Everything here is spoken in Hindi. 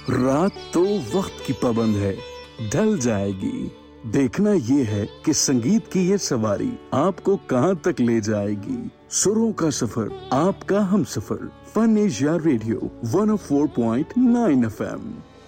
रात तो वक्त की पाबंद है, ढल जाएगी। देखना ये है कि संगीत की ये सवारी आपको कहां तक ले जाएगी। सुरों का सफर, आपका हम सफर। Fun Asia radio 104.9 FM।